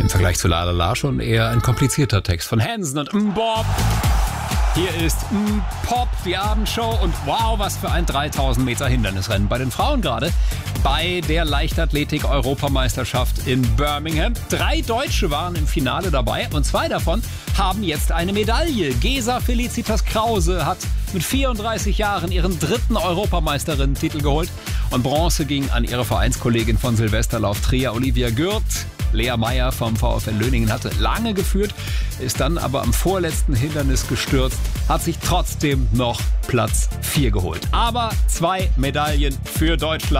Im Vergleich zu La La La schon eher ein komplizierter Text von Hansen und Bob. Hier ist Pop, die Abendshow und wow, was für ein 3000 Meter Hindernisrennen bei den Frauen gerade. Bei der Leichtathletik-Europameisterschaft in Birmingham. 3 Deutsche waren im Finale dabei und 2 davon haben jetzt eine Medaille. Gesa Felicitas Krause hat mit 34 Jahren ihren 3. Europameisterinnen-Titel geholt und Bronze ging an ihre Vereinskollegin von Silvesterlauf Trier, Olivia Gürt. Lea Meyer vom VfL Löningen hatte lange geführt, ist dann aber am vorletzten Hindernis gestürzt, hat sich trotzdem noch Platz 4 geholt. Aber 2 Medaillen für Deutschland.